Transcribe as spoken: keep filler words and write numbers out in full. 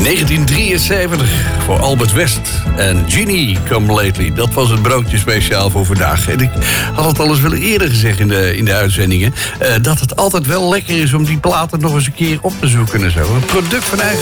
negentien drieënzeventig voor Albert West en Genie Come Lately. Dat was het broodje speciaal voor vandaag. En ik had het al eens wel eerder gezegd in de, in de uitzendingen... Uh, dat het altijd wel lekker is om die platen nog eens een keer op te zoeken en zo. Een product van eigen